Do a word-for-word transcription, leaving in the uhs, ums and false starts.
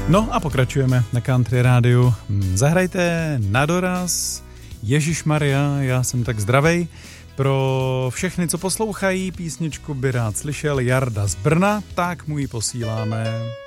No a pokračujeme na Country rádiu. Zahrajte na doraz. Ježišmarja, já jsem tak zdravej. Pro všechny, co poslouchají, písničku by rád slyšel Jarda z Brna, tak mu ji posíláme.